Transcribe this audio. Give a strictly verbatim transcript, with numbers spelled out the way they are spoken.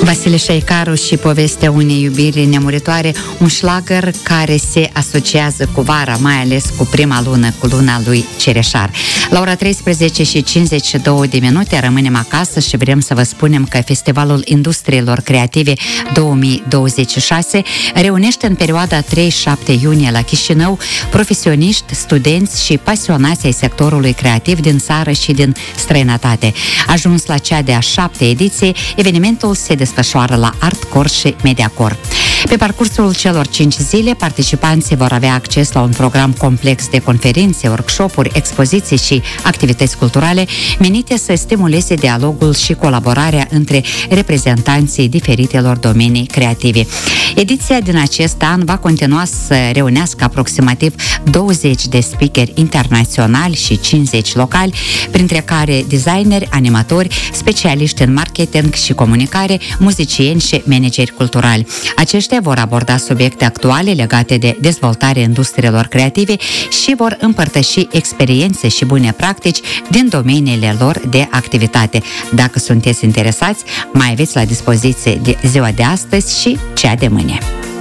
Vasile Șeicaru și povestea unei iubiri nemuritoare, un șlagăr care se asociază cu vara, mai ales cu prima lună, cu luna lui Cereșar. La ora treisprezece și cincizeci și două de minute rămânem acasă și vrem să vă spunem că Festivalul Industriilor Creative două mii douăzeci și șase reunește în perioada trei șapte iunie la Chișinău profesioniști, studenți și pasionați ai sectorului creativ din țară și din străinătate. Ajuns la cea de-a șaptea ediție, evenimentul se desfășoară la Artcore și Mediacore. Pe parcursul celor cinci zile, participanții vor avea acces la un program complex de conferințe, workshop-uri, expoziții și activități culturale menite să stimuleze dialogul și colaborarea între reprezentanții diferitelor domenii creative. Ediția din acest an va continua să reunească aproximativ douăzeci de speakeri internaționali și cincizeci locali, printre care designeri, animatori, specialiști în marketing și comunicare, muzicieni și manageri culturali. Aceștia vor aborda subiecte actuale legate de dezvoltarea industriilor creative și vor împărtăși experiențe și bune practici din domeniile lor de activitate. Dacă sunteți interesați, mai aveți la dispoziție de ziua de astăzi și cea de mâine.